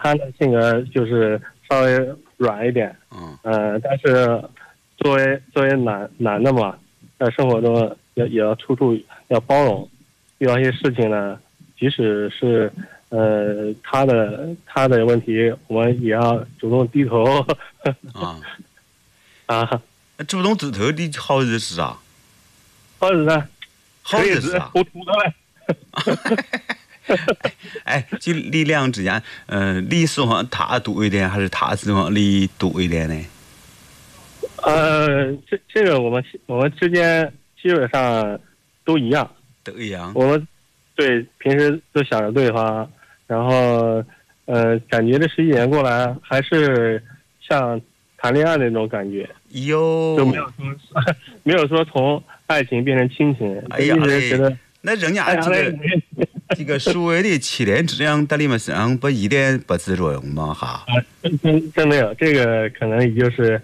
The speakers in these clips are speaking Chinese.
他的性格就是稍微软一点，但是作为男的嘛，在生活中也要处要包容，遇到一些事情呢，即使是他的问题，我们也要主动低头主动低头的好日子啊， 好日子， 好日子啊， 糊涂的嘞。 哎，就你俩之间，你喜欢他多一点，还是他喜欢你多一点呢？ 这个我们之间基本上都一样，我们对平时都想着对方，然后感觉这11年过来还是像谈恋爱那种感觉，就没有说从爱情变成亲情，一直觉得。 那人家这个所谓的7年之痒在你们身上不一点不起作用吗？哈， 真没有，这个可能也就是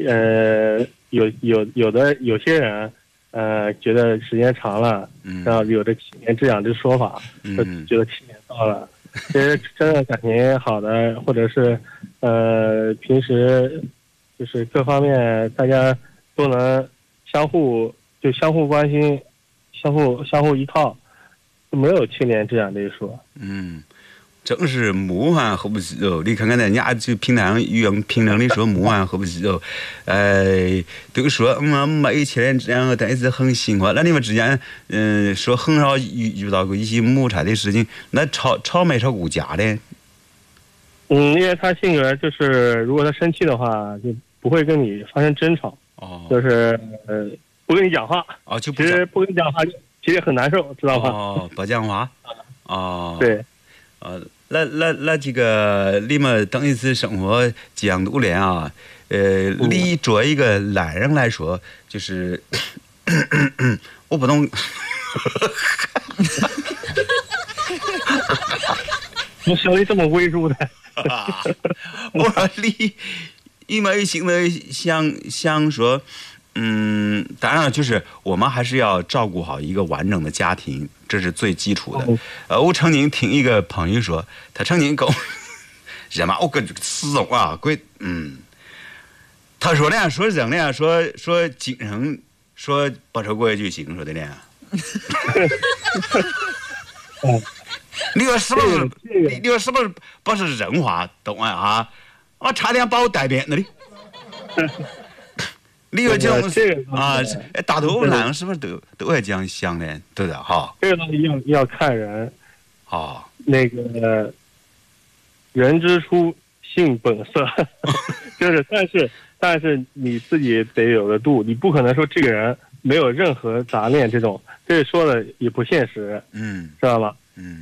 有些人觉得时间长了，然后有这7年之痒这说法，就觉得7年到了。其实真的感情好的，或者是平时就是各方面大家都能相互关心。相互依靠，没有7年之痒这一说。 真是魔幻喝不起肉。你看看人家就平常用平常的说魔幻喝不起肉，都说没有7年之痒，但是很喜欢。那你们之间说很少遇到过一些摩擦的事情，那吵没吵过架呢？ 因为他性格就是，如果他生气的话，就不会跟你发生争吵，就是不跟你讲话其实不跟你讲话，其实很难受，知道吗？ 不讲话对， 那这个你们等于是生活这样多年啊，你作为一个男人来说，就是我不懂。 我说你这么微弱的。 我说你没有心的想说。当然就是我们还是要照顾好一个完整的家庭，这是最基础的。我曾经听一个朋友说，他曾经跟我人嘛，我跟这个词种啊，他说呢，说人呢，说精神，说不超过就行，说的呢。你说是不是？你说是不是不是人话，懂啊？我差点把我带偏了的。你有这种大多数男人是不是都会这样想的？对的哈。 这个东西要看人。那个人之初性本色，就是但是你自己得有个度，你不可能说这个人没有任何杂念，这说的也不现实，知道吧？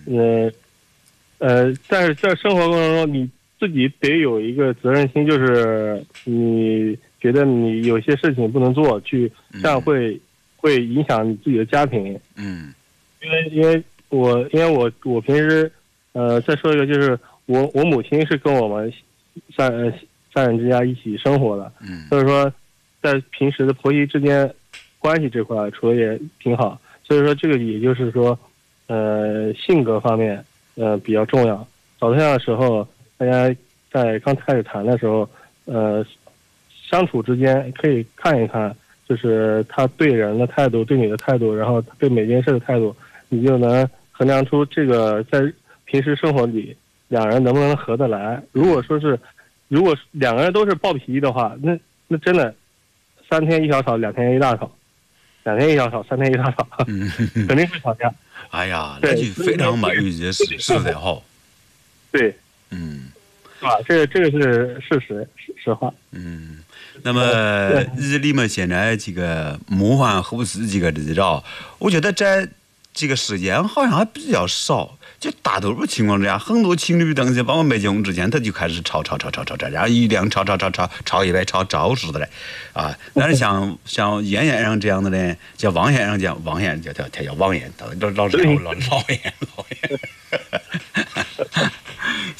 但是在生活过程中，你自己得有一个责任心，就是你。觉得你有些事情不能做，这样会影响你自己的家庭。因为我平时再说一个，就是我母亲是跟我们三人之家一起生活的，所以说在平时的婆媳之间关系这块处的也挺好。所以说这个也就是说性格方面比较重要。找对象的时候，大家在刚开始谈的时候相处之间可以看一看，就是他对人的态度，对你的态度，然后对每件事的态度，你就能衡量出这个在平时生活里两人能不能合得来。如果两个人都是暴脾气的话，那真的3天一小吵，2天一大吵，2天一小吵，3天一大吵，肯定会吵架。 哎呀，那就非常满意这事，是的哈。 对，是吧？这个是事实，实话。 那么日你们现在这个魔幻后事这个日子，我觉得在这个时间好像还比较少。就大多数情况之下，很多情侣等于包括没结婚之前，他就开始吵，然后一两吵一百吵招似的嘞啊！但是像严先生这样的呢，叫王先生叫王先生，他叫王先，老严。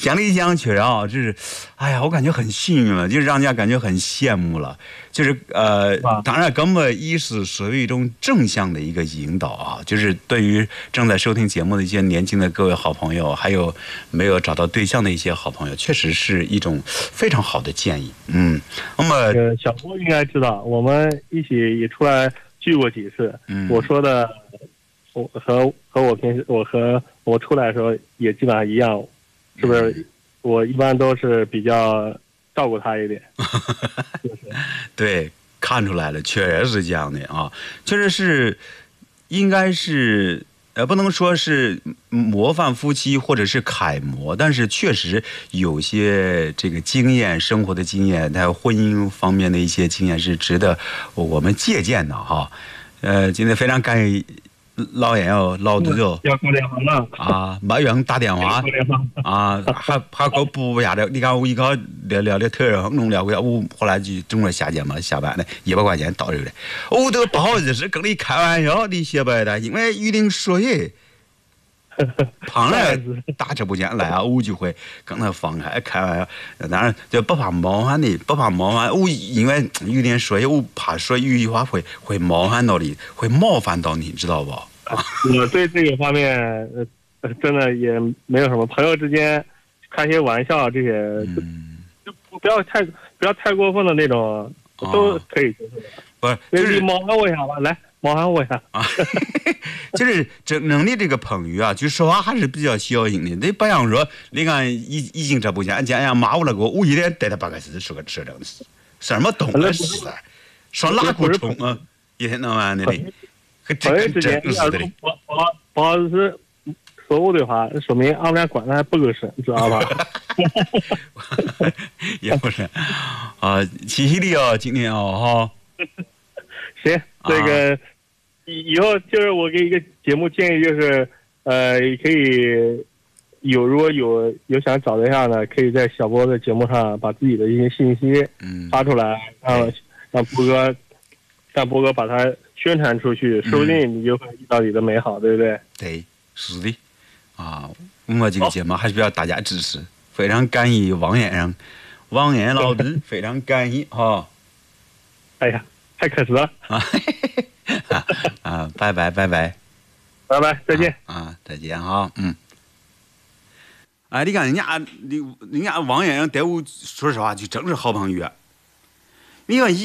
讲了一讲，确实啊，就是，哎呀，我感觉很幸运了，就是让人家感觉很羡慕了。就是当然根本一是属于一种正向的一个引导啊，就是对于正在收听节目的一些年轻的各位好朋友，还有没有找到对象的一些好朋友，确实是一种非常好的建议。那么小波应该知道，我们一起也出来聚过几次。我说的，我和我平时我出来的时候也基本上一样，是不是？我一般都是比较照顾他一点。 对，看出来了，确实是这样的啊，确实是，应该是不能说是模范夫妻或者是楷模，但是确实有些这个经验，生活的经验，还有婚姻方面的一些经验是值得我们借鉴的哈。今天非常感谢老严哦，老杜哦， 要挂电话了啊，没人打电话啊，还搞不下的。你看我一个聊的特别弄了，我后来就正在下节嘛，下班了100块钱到手了。我都不好意思跟你开玩笑，你晓不晓得？因为一定说耶。旁人打直播间来啊，我就会跟他放开玩笑，当然就不怕冒犯你，不怕冒犯我，因为有点说，我怕说有句话会冒犯到你，会冒犯到你，知道不？ 我对这个方面真的也没有什么，朋友之间开些玩笑这些，就不要太过分的那种，都可以接受的。 不是，就是冒犯我一下吧，来。冒犯我呀！ 就是真正的这个朋友啊，就说话还是比较小心的。你不像说，你看已经这不见，见人骂我了个，我一天带他8个字说个这样的事，什么东西事，说哪股冲啊，一天到晚的嘞， 朋友之间不好意思说我的话，说明俺们俩关系还不够深，知道吧？ 也不是啊，谢谢你哦，今天哦哈。 行，这个。以后就是我给一个节目建议，就是可以如果有想找对象的，可以在小波的节目上把自己的一些信息发出来，让波哥把它宣传出去，说不定你就会遇到你的美好，对不对？ 对，是的，啊，我们这个节目还是比较大家支持，非常感谢王先老弟，非常感谢哈。 哎呀，太可惜了啊！拜拜，再见再见哈，哎，你看人家王先生对我说实话就真是好朋友。你看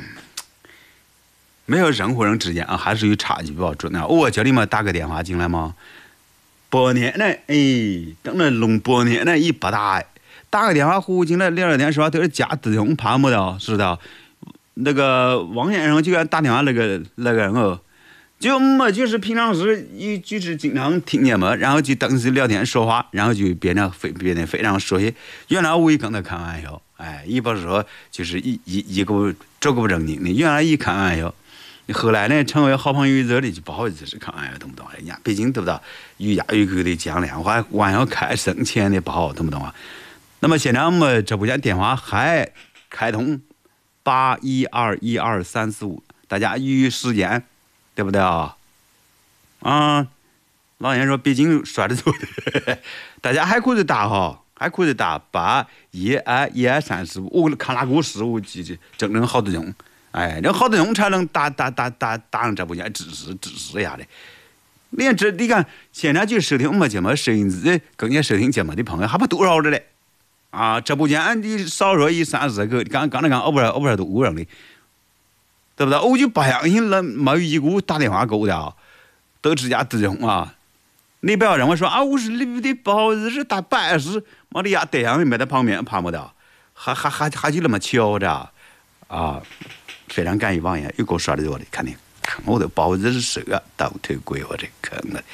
没有任何人之间还是有差距比较准的。我叫你们打个电话进来吗？8年了，等了弄8年了，不打个电话呼进来聊聊天说话都是假自用，怕没的，是的。那个王先生就给打电话那个人哦，就是平常时就是经常听见嘛，然后就当时聊天说话，然后就变得非常熟悉。原来我也跟他开玩笑，也不是说就是一个这个不正经的，原来一开玩笑，后来呢成为好朋友之后就不好意思是开玩笑，懂不懂？人家毕竟对不对？有家有口的讲两话，玩笑开生钱的不好，懂不懂啊？那么现在我们直播间电话还开通。81212345，大家预时间，对不对啊？老严说北京刷的多的，大家还可以打哈，还可以打812135，我看哪个时我记着整好多种，那好多种才能打上这部间支持一下的。你看现在就收听我们节目收音机跟人收听节目的朋友还不多少的嘞。直播间你少说30个，刚才我不知道多少人的，对不对？我就不相信了，没有一个打电话给我的，都直接自用啊！你不要认为说我是你的不好意思打120，没得呀，对象没在旁边，怕没得，还就那么巧的非常感谢王爷又给我刷的多的，看你，我都不好意思是个倒退鬼我这坑了，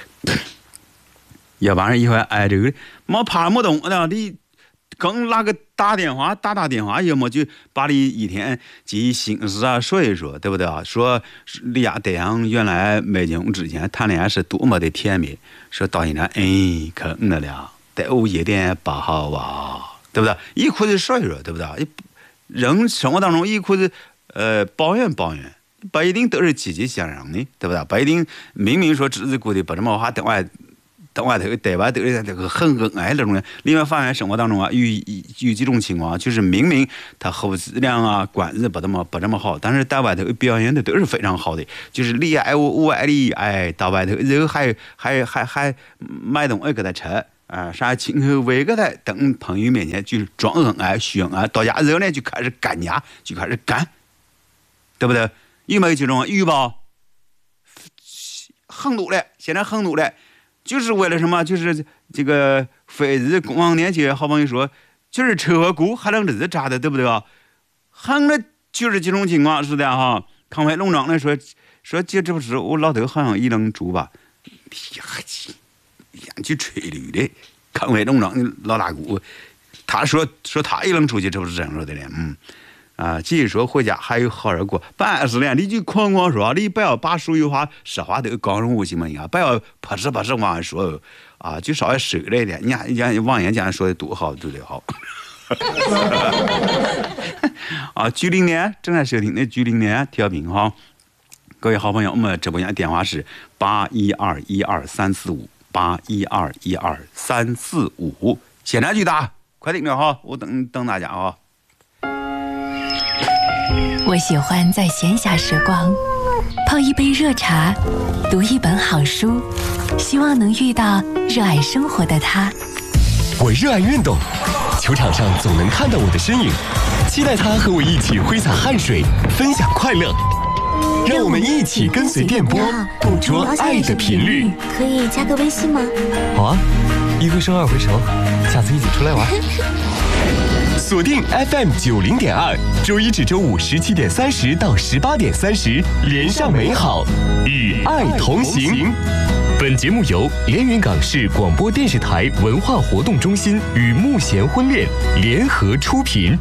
要不然一会这个没怕没动的你。跟那个打电话，要么就把你一天这心事说一说，对不对啊？说你家对象原来没结婚之前谈恋爱是多么的甜蜜，说到现在坑了，对我一点不好啊，对不对？一哭就说一说，对不对？人生活当中一哭就抱怨，不一定都是积极向上的，对不对？不一定明明说日子过得不怎么好，等外等外头对外头的这个很恩爱这种人，另外发现生活当中啊，有几种情况，就是明明他后质量啊管子不这么好，但是在外头表现的都是非常好的，就是你爱我爱你，哎，到外头然后还买东西给他吃啊，啥亲口喂给他，等朋友面前就是装恩爱虚恩爱，到家之后呢就开始干架，就开始干，对不对？有没有这种？有吧？很多了，现在很多了。就是为了什么？就是这个非日往年前好朋友说，就是车和股还能日扎的，对不对啊？很多就是这种情况是的哈。康辉农庄呢说这不是我老头好像一愣住吧？呀，去吹驴的。康辉农庄老大姑，他说他一愣出去，这不是这样说的呢？继续说回家还有好日过，办事呢，你就哐说，你不要把所有话实话都光荣无形嘛，不要不是往外说啊，就稍微收了一点。你看王岩讲说的多好，对不对？好。90年正在收听的90年调频哈，各位好朋友，我们直播间电话是812-12345，812-12345，现在就打，快点的哈，我等大家啊。 我喜欢在闲暇时光泡一杯热茶，读一本好书，希望能遇到热爱生活的他。 我热爱运动，球场上总能看到我的身影，期待他和我一起挥洒汗水，分享快乐。让我们一起跟随电波，捕捉爱的频率。 可以加个微信吗？ 好啊，1回生2回熟，下次一起出来玩。锁定 FM 90.2，周一至周五17点30到18点30，连上美好，与爱同行。本节目由连云港市广播电视台文化活动中心与慕贤婚恋联合出品。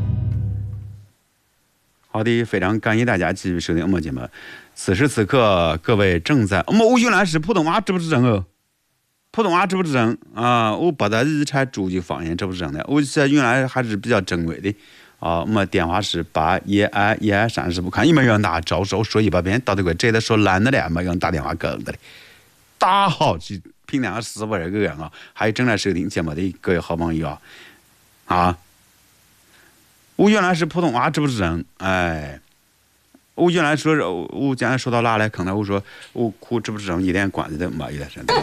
好的，非常感谢大家继续收听我们节目。此时此刻，各位正在我原来是普通话知不知正哦？普通话知不知正啊？我把它日常主句方言知不知正的？我这原来还是比较正规的啊。我们电话是81130，看有没有人打招手说100遍，到底这的说懒的了，没有人打电话给我的。大好，就凭2个15个人啊，还有正在收听节目的各位好朋友啊。我原来是普通话知不知正？哎。我原来说，我刚才说到哪来？刚才我说我哭知不知正一点关系都没有的，真的。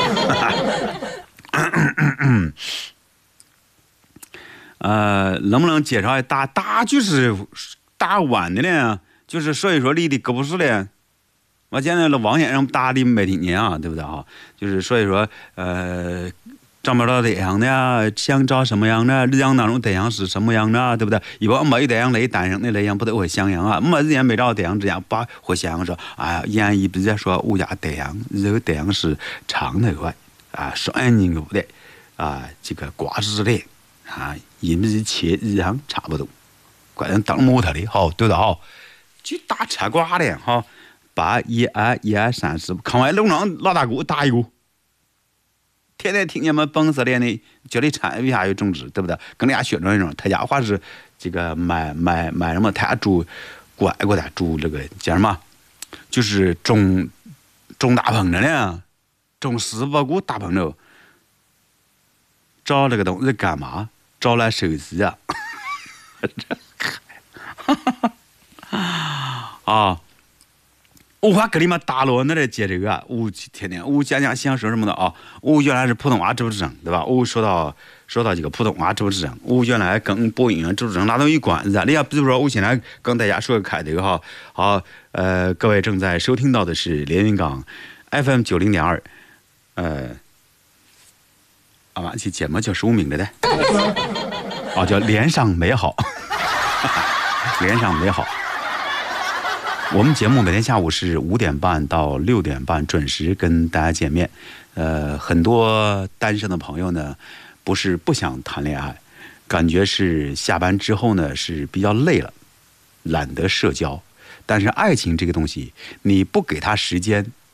能不能介绍一下大就是打弯的呢？就是所以说你的胳膊是的，我现在王先生打的没听见啊，对不对啊？就是所以说找不到对象的，想找什么样的日样当中对象是什么样的，对不对？一般没有对象的单身的对象不都会想样啊？没之前没找对象之前，把会想说，哎呀，言一不是说我家对象，这个对象是长头发啊，双眼睛的啊，这个瓜子脸啊，一米7以上差不多，怪人当模特的，好，对的好，就打车瓜的哈，81130，看完农庄老大姑打一个。天天听见们本色脸的叫你参与下有种植，对不对？跟人家宣传一种，他家话是这个买什么？他家住乖过的，住这个叫什么？就是种大棚的呢，种15股大棚的，找这个东西干嘛？找来收拾啊！啊！我还跟你们打了那来接这个，我天天我讲想说什么的啊？我原来是普通话知不知正，对吧？我说到这个普通话知不知正，我原来跟播音知不知正那都有关系。你看，比如说我现在跟大家说个开头哈，好，各位正在收听到的是连云港 FM 90.2，完这节目叫什么名字的？叫连上美好，连上美好。我们节目每天下午是5点半到6点半准时跟大家见面。很多单身的朋友呢，不是不想谈恋爱，感觉是下班之后呢是比较累了，懒得社交。但是爱情这个东西，你不给他时间，